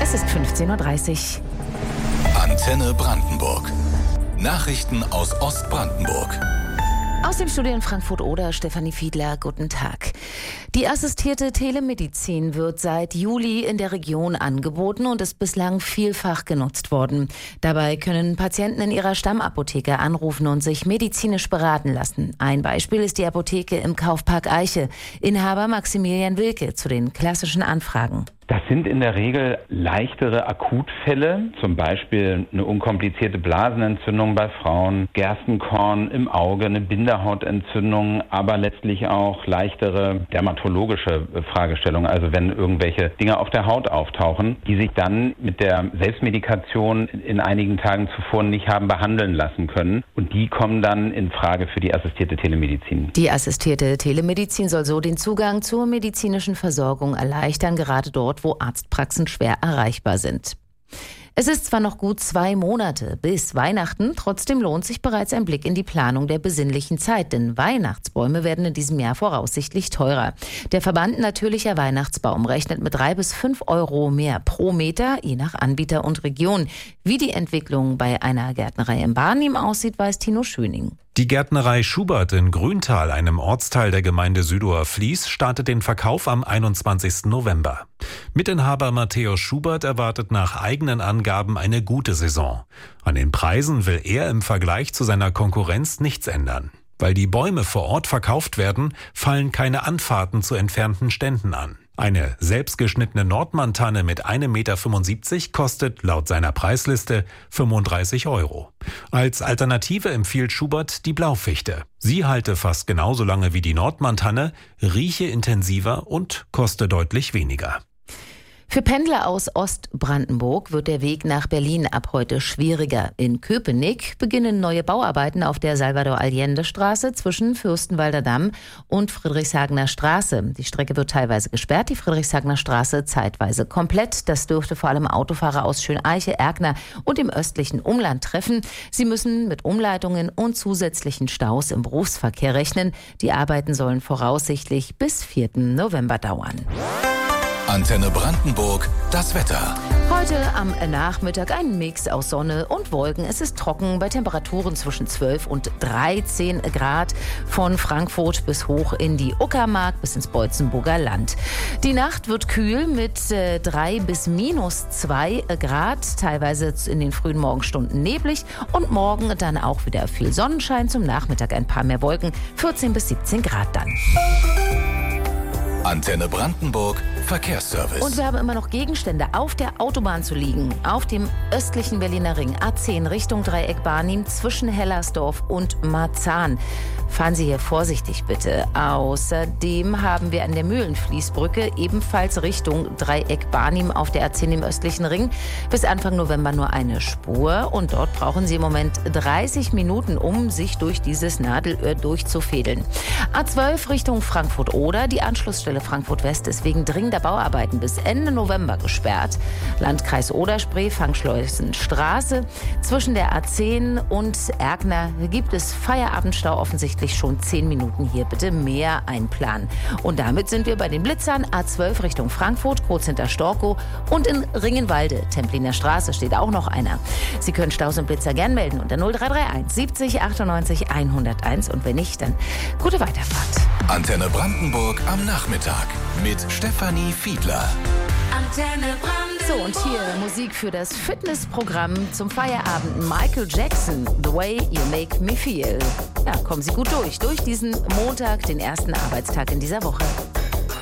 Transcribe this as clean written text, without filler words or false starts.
Es ist 15:30 Uhr. Antenne Brandenburg. Nachrichten aus Ostbrandenburg. Aus dem Studio in Frankfurt-Oder, Stefanie Fiedler, guten Tag. Die assistierte Telemedizin wird seit Juli in der Region angeboten und ist bislang vielfach genutzt worden. Dabei können Patienten in ihrer Stammapotheke anrufen und sich medizinisch beraten lassen. Ein Beispiel ist die Apotheke im Kaufpark Eiche. Inhaber Maximilian Wilke zu den klassischen Anfragen. Das sind in der Regel leichtere Akutfälle, zum Beispiel eine unkomplizierte Blasenentzündung bei Frauen, Gerstenkorn im Auge, eine Bindehautentzündung, aber letztlich auch leichtere dermatologische Fragestellungen, also wenn irgendwelche Dinge auf der Haut auftauchen, die sich dann mit der Selbstmedikation in einigen Tagen zuvor nicht haben behandeln lassen können. Und die kommen dann in Frage für die assistierte Telemedizin. Die assistierte Telemedizin soll so den Zugang zur medizinischen Versorgung erleichtern, gerade dort, wo Arztpraxen schwer erreichbar sind. Es ist zwar noch gut 2 Monate bis Weihnachten, trotzdem lohnt sich bereits ein Blick in die Planung der besinnlichen Zeit, denn Weihnachtsbäume werden in diesem Jahr voraussichtlich teurer. Der Verband Natürlicher Weihnachtsbaum rechnet mit 3 bis 5 Euro mehr pro Meter, je nach Anbieter und Region. Wie die Entwicklung bei einer Gärtnerei in Barnim aussieht, weiß Tino Schöning. Die Gärtnerei Schubert in Grüntal, einem Ortsteil der Gemeinde Südower-Fließ, startet den Verkauf am 21. November. Mitinhaber Matthäus Schubert erwartet nach eigenen Angaben eine gute Saison. An den Preisen will er im Vergleich zu seiner Konkurrenz nichts ändern. Weil die Bäume vor Ort verkauft werden, fallen keine Anfahrten zu entfernten Ständen an. Eine selbstgeschnittene Nordmann-Tanne mit 1,75 Meter kostet laut seiner Preisliste 35 Euro. Als Alternative empfiehlt Schubert die Blaufichte. Sie halte fast genauso lange wie die Nordmann-Tanne, rieche intensiver und koste deutlich weniger. Für Pendler aus Ostbrandenburg wird der Weg nach Berlin ab heute schwieriger. In Köpenick beginnen neue Bauarbeiten auf der Salvador-Allende-Straße zwischen Fürstenwalder Damm und Friedrichshagener Straße. Die Strecke wird teilweise gesperrt, die Friedrichshagener Straße zeitweise komplett. Das dürfte vor allem Autofahrer aus Schöneiche, Erkner und dem östlichen Umland treffen. Sie müssen mit Umleitungen und zusätzlichen Staus im Berufsverkehr rechnen. Die Arbeiten sollen voraussichtlich bis 4. November dauern. Antenne Brandenburg, das Wetter. Heute am Nachmittag ein Mix aus Sonne und Wolken. Es ist trocken bei Temperaturen zwischen 12 und 13 Grad. Von Frankfurt bis hoch in die Uckermark bis ins Beutzenburger Land. Die Nacht wird kühl mit 3 bis -2 Grad. Teilweise in den frühen Morgenstunden neblig. Und morgen dann auch wieder viel Sonnenschein. Zum Nachmittag ein paar mehr Wolken. 14 bis 17 Grad dann. Antenne Brandenburg, Verkehrsservice. Und wir haben immer noch Gegenstände auf der Autobahn zu liegen. Auf dem östlichen Berliner Ring A10 Richtung Dreieck Barnim zwischen Hellersdorf und Marzahn. Fahren Sie hier vorsichtig bitte. Außerdem haben wir an der Mühlenfließbrücke ebenfalls Richtung Dreieck Barnim auf der A10 im östlichen Ring bis Anfang November nur eine Spur. Und dort brauchen Sie im Moment 30 Minuten, um sich durch dieses Nadelöhr durchzufädeln. A12 Richtung Frankfurt-Oder. Die Anschlussstelle Frankfurt-West ist wegen dringender Bauarbeiten bis Ende November gesperrt. Landkreis Oder-Spree, Fangschleusenstraße. Zwischen der A10 und Erkner gibt es Feierabendstau, offensichtlich schon 10 Minuten. Hier bitte mehr einplanen. Und damit sind wir bei den Blitzern. A12 Richtung Frankfurt, kurz hinter Storkow. Und in Ringenwalde, Templiner Straße, steht auch noch einer. Sie können Staus und Blitzer gern melden unter 0331 70 98 101. Und wenn nicht, dann gute Weiterfahrt. Antenne Brandenburg am Nachmittag mit Stefanie Fiedler. Antenne Brandenburg. So, und hier Musik für das Fitnessprogramm zum Feierabend. Michael Jackson, The Way You Make Me Feel. Ja, kommen Sie gut durch diesen Montag, den ersten Arbeitstag in dieser Woche.